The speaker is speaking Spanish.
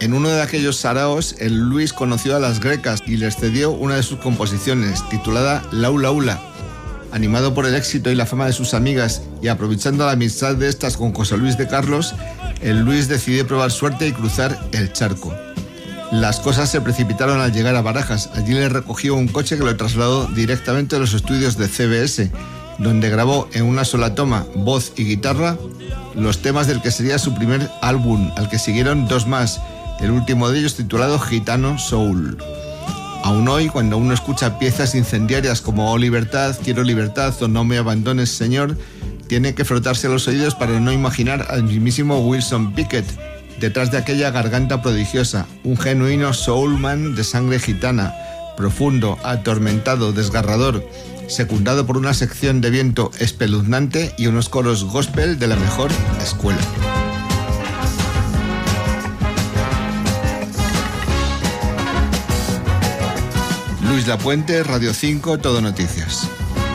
En uno de aquellos saraos, el Luis conoció a las grecas y les cedió una de sus composiciones, titulada Laula Ula. Animado por el éxito y la fama de sus amigas y aprovechando la amistad de estas con José Luis de Carlos, el Luis decidió probar suerte y cruzar el charco. Las cosas se precipitaron al llegar a Barajas. Allí le recogió un coche que lo trasladó directamente a los estudios de CBS, donde grabó en una sola toma, voz y guitarra, los temas del que sería su primer álbum, al que siguieron dos más, el último de ellos titulado Gitano Soul. Aún hoy, cuando uno escucha piezas incendiarias como Oh Libertad, Quiero Libertad o No me abandones, Señor, tiene que frotarse los oídos para no imaginar al mismísimo Wilson Pickett detrás de aquella garganta prodigiosa, un genuino soulman de sangre gitana, profundo, atormentado, desgarrador, secundado por una sección de viento espeluznante y unos coros gospel de la mejor escuela. Luis Lapuente, Radio 5, Todo Noticias.